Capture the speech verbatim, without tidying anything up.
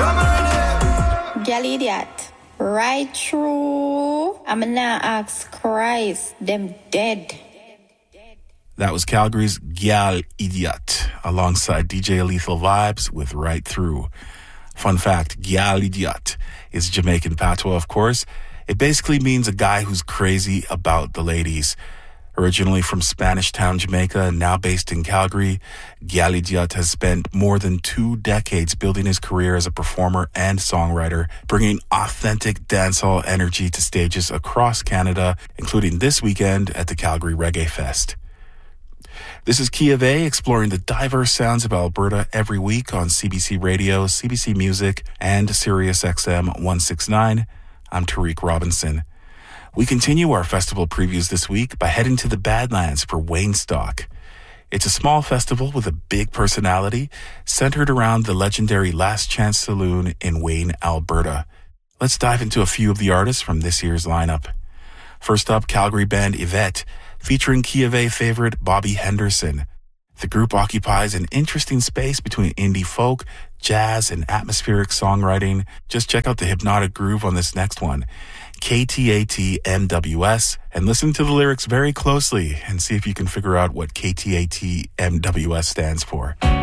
Gal idiot. Right through. I'm now ask Christ, them dead. That was Calgary's Gal Idiot, alongside D J Lethal Vibes with Right Through. Fun fact, Gal Idiot is Jamaican patois, of course. It basically means a guy who's crazy about the ladies. Originally from Spanish Town, Jamaica, and now based in Calgary, Gal Idiot has spent more than two decades building his career as a performer and songwriter, bringing authentic dancehall energy to stages across Canada, including this weekend at the Calgary Reggae Fest. This is Key of A, exploring the diverse sounds of Alberta every week on C B C Radio, C B C Music, and Sirius X M one sixty-nine. I'm Tariq Robinson. We continue our festival previews this week by heading to the Badlands for Wayne Stock. It's a small festival with a big personality centered around the legendary Last Chance Saloon in Wayne, Alberta. Let's dive into a few of the artists from this year's lineup. First up, Calgary band Yvette, featuring Key of A favorite Bobby Henderson. The group occupies an interesting space between indie folk, jazz, and atmospheric songwriting. Just check out the hypnotic groove on this next one, K T A T M W S, and listen to the lyrics very closely and see if you can figure out what K T A T M W S stands for.